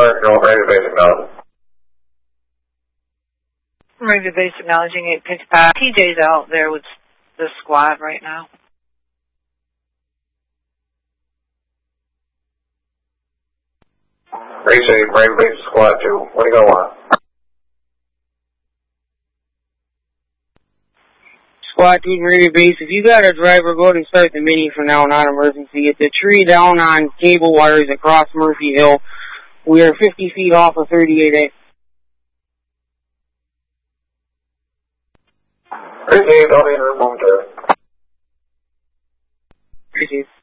American Roll, ready to base acknowledging. Ready to base acknowledging 855. TJ's out there with the squad right now. Race 8, ready to base squad 2. What do you go on? Squad 2 ready to base. If you got a driver, go ahead and start the mini for now, not emergency. It's a tree down on cable wires across Murphy Hill. We are 50 feet off of 38A. Race 8, don't enter momentarily. Appreciate it.